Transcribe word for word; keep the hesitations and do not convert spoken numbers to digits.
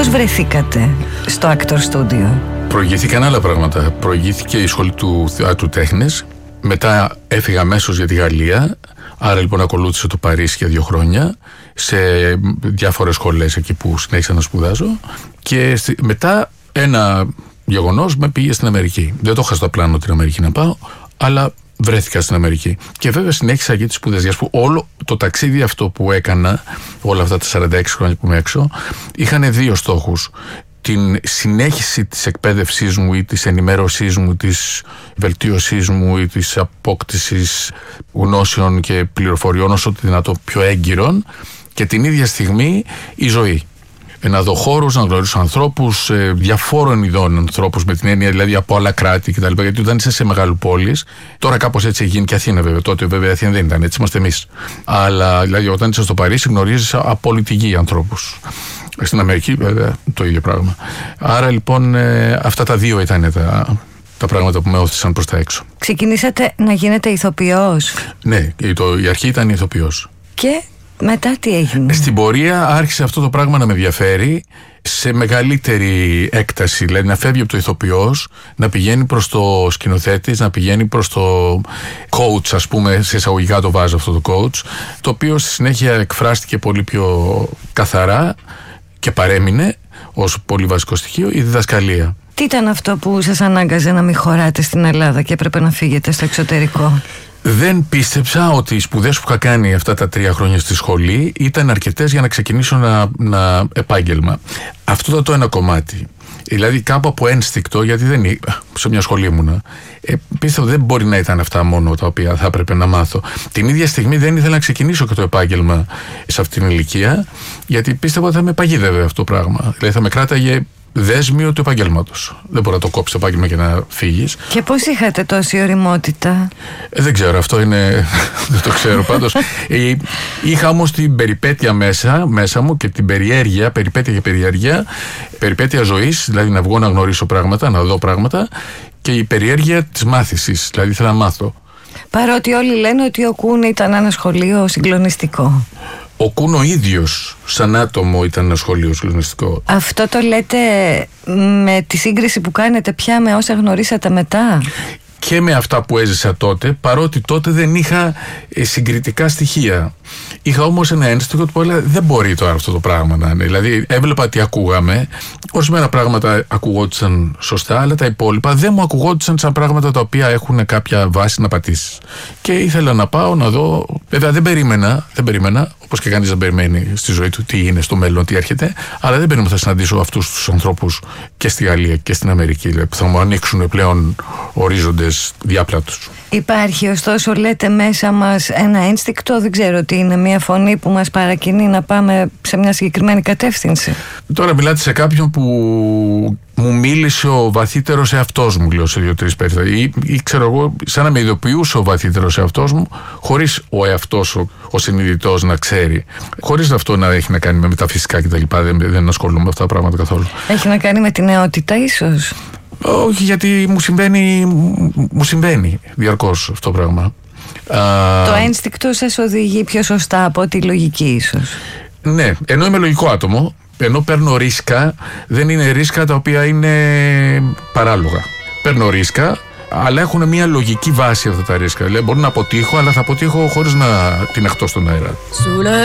Πώς βρεθήκατε στο Actor Studio? Προηγήθηκαν άλλα πράγματα. Προηγήθηκε η σχολή του θεάτρου τέχνης. Μετά έφυγα αμέσως για τη Γαλλία. Άρα λοιπόν ακολούθησε το Παρίσι για δύο χρόνια σε διάφορες σχολές εκεί που συνέχισα να σπουδάζω. Και μετά ένα γεγονός με πήγε στην Αμερική. Δεν το είχα στο πλάνο την Αμερική να πάω, αλλά βρέθηκα στην Αμερική. Και βέβαια συνέχισα εκεί τις σπουδές. Για όλο το ταξίδι αυτό που έκανα, όλα αυτά τα σαράντα έξι χρόνια που είμαι έξω, είχαν δύο στόχους. Την συνέχιση της εκπαίδευσής μου ή της ενημέρωσής μου, της βελτίωσής μου ή της απόκτησης γνώσεων και πληροφοριών όσο το δυνατό πιο έγκυρων, και την ίδια στιγμή η ζωή. Να δω χώρους, να γνωρίσω ανθρώπους, διαφόρων ειδών ανθρώπους, με την έννοια δηλαδή από άλλα κράτη κτλ. Γιατί όταν είσαι σε μεγάλη πόλη, τώρα κάπως έτσι έχει γίνει και Αθήνα βέβαια. Τότε βέβαια η Αθήνα δεν ήταν, έτσι είμαστε εμείς. Αλλά δηλαδή όταν είσαι στο Παρίσι γνωρίζεις από όλη τη γη ανθρώπους. Στην Αμερική βέβαια το ίδιο πράγμα. Άρα λοιπόν ε, αυτά τα δύο ήταν τα, τα πράγματα που με όθησαν προς τα έξω. Ξεκινήσατε να γίνετε ηθοποιός? Ναι, το, η αρχή ήταν ηθοποιός. Και μετά τι έγινε? Στην πορεία άρχισε αυτό το πράγμα να με ενδιαφέρει σε μεγαλύτερη έκταση. Δηλαδή να φεύγει από το ηθοποιός, να πηγαίνει προς το σκηνοθέτης, να πηγαίνει προς το coach, ας πούμε, σε εισαγωγικά το βάζω αυτό το coach, το οποίο στη συνέχεια εκφράστηκε πολύ πιο καθαρά και παρέμεινε ως πολύ βασικό στοιχείο η διδασκαλία. Τι ήταν αυτό που σας ανάγκαζε να μην χωράτε στην Ελλάδα και έπρεπε να φύγετε στο εξωτερικό? Δεν πίστεψα ότι οι σπουδές που είχα κάνει αυτά τα τρία χρόνια στη σχολή ήταν αρκετές για να ξεκινήσω ένα, ένα επάγγελμα. Αυτό ήταν το ένα κομμάτι. Δηλαδή κάπου από ένστικτο, γιατί δεν είναι, σε μια σχολή ήμουνα, ε, πίστευα ότι δεν μπορεί να ήταν αυτά μόνο τα οποία θα έπρεπε να μάθω. Την ίδια στιγμή δεν ήθελα να ξεκινήσω και το επάγγελμα σε αυτήν την ηλικία, γιατί πίστευα ότι θα με παγίδευε αυτό το πράγμα. Δηλαδή θα με κράταγε δέσμιο του επαγγέλματος. Δεν μπορεί να το κόψει το επάγγελμα και να φύγεις. Και πώς είχατε τόση ωριμότητα? Ε, δεν ξέρω, αυτό είναι. Δεν το ξέρω πάντως. ε, είχα όμως την περιπέτεια μέσα, μέσα μου και την περιέργεια, περιπέτεια και περιέργεια, περιπέτεια ζωής, δηλαδή να βγω να γνωρίσω πράγματα, να δω πράγματα, και η περιέργεια της μάθησης, δηλαδή ήθελα να μάθω. Παρότι όλοι λένε ότι ο Κουν ήταν ένα σχολείο συγκλονιστικό. Ο Κουν ο ίδιος σαν άτομο ήταν ένα σχολείο συγκλονιστικό. Αυτό το λέτε με τη σύγκριση που κάνετε πια με όσα γνωρίσατε μετά? Και με αυτά που έζησα τότε, παρότι τότε δεν είχα ε, συγκριτικά στοιχεία. Είχα όμως ένα ένστικτο που έλεγα δεν μπορεί τώρα αυτό το πράγμα να είναι. Δηλαδή έβλεπα τι ακούγαμε, ορισμένα πράγματα ακουγόντουσαν σωστά, αλλά τα υπόλοιπα δεν μου ακουγόντουσαν σαν πράγματα τα οποία έχουν κάποια βάση να πατήσεις. Και ήθελα να πάω να δω, βέβαια δεν περίμενα, δεν περίμενα, όπως και κανείς δεν περιμένει στη ζωή του τι είναι στο μέλλον, τι έρχεται, αλλά δεν περίμενα θα συναντήσω αυτούς τους ανθρώπους και στη Γαλλία και στην Αμερική, δηλαδή, που θα μου ανοίξουν πλέον ορίζοντες διάπλατους. Υπάρχει ωστόσο, λέτε, μέσα μας ένα ένστικτο, δεν ξέρω τι είναι, μια φωνή που μας παρακινεί να πάμε σε μια συγκεκριμένη κατεύθυνση? Τώρα μιλάτε σε κάποιον που μου μίλησε ο βαθύτερος εαυτός μου, λέω σε δύο-τρεις περιστάσεις. Ή, ή ξέρω εγώ, σαν να με ειδοποιούσε ο βαθύτερος εαυτός μου, χωρίς ο εαυτός, ο, ο συνειδητός να ξέρει. Χωρίς αυτό να έχει να κάνει με μεταφυσικά κτλ. Δεν, δεν ασχολούμαι με αυτά τα πράγματα καθόλου. Έχει να κάνει με τη νεότητα, ίσως? Όχι, γιατί μου συμβαίνει, μου συμβαίνει διαρκώς αυτό το πράγμα. Το ένστικτο σας οδηγεί πιο σωστά από τη λογική, ίσως? Ναι, ενώ είμαι λογικό άτομο, ενώ παίρνω ρίσκα, δεν είναι ρίσκα τα οποία είναι παράλογα. Παίρνω ρίσκα, αλλά έχουν μια λογική βάση αυτά τα ρίσκα. Δηλαδή, μπορώ να αποτύχω, αλλά θα αποτύχω χωρίς να την αχτώ στον αέρα.